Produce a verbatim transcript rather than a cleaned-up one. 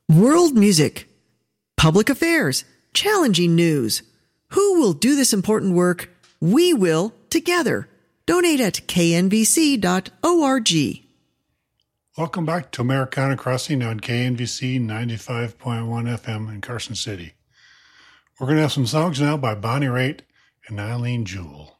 World music, public affairs, challenging news. Who will do this important work? We will together. Donate at k n v c dot org. Welcome back to Americana Crossing on K N V C ninety-five point one F M in Carson City. We're going to have some songs now by Bonnie Raitt and Eileen Jewell.